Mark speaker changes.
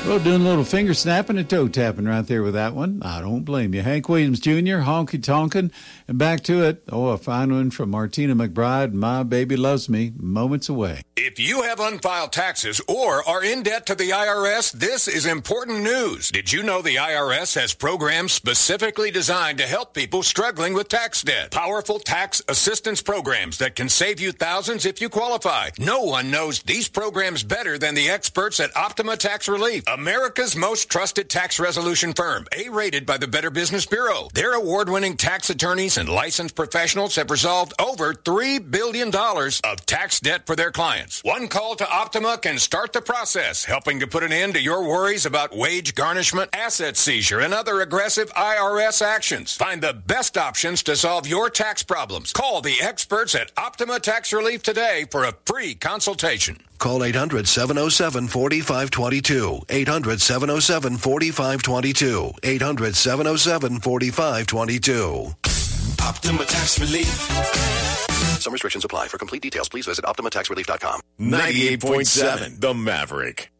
Speaker 1: Well, doing a little finger snapping and toe tapping right there with that one. I don't blame you. Hank Williams Jr., Honky Tonkin'. And back to it. Oh, a fine one from Martina McBride. My Baby Loves Me, moments away.
Speaker 2: If you have unfiled taxes or are in debt to the IRS, this is important news. Did you know the IRS has programs specifically designed to help people struggling with tax debt? Powerful tax assistance programs that can save you thousands if you qualify. No one knows these programs better than the experts at Optima Tax Relief, America's most trusted tax resolution firm, A-rated by the Better Business Bureau. Their award-winning tax attorneys and licensed professionals have resolved over $3 billion of tax debt for their clients. One call to Optima can start the process, helping to put an end to your worries about wage garnishment, asset seizure, and other aggressive IRS actions. Find the best options to solve your tax problems. Call the experts at Optima Tax Relief today for a free consultation.
Speaker 3: Call 800-707-4522. 800-707-4522. 800-707-4522.
Speaker 4: Optima Tax Relief.
Speaker 3: Some restrictions apply. For complete details, please visit OptimaTaxRelief.com.
Speaker 4: 98.7 The Maverick.